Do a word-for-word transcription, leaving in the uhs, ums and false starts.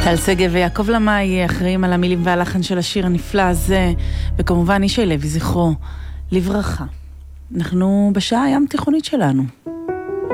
טל שגב ויעקב למאי אחראים על המילים והלחן של השיר הנפלא הזה, וכמובן איש לוי זכרו לברכה. אנחנו בשעה הים תיכונית שלנו.